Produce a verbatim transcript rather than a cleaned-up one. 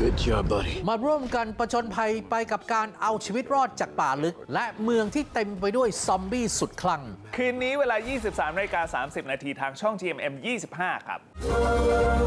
Good job, buddy. มาร่วมกันประจนภัยไปกับการเอาชีวิตรอดจากป่าลึกและเมืองที่เต็มไปด้วยซอมบี้สุดคลั่งคืนนี้เวลา ยี่สิบสามนาฬิกาสามสิบนาทีทางช่อง ที เอ็ม เอ็ม ยี่สิบห้า ครับ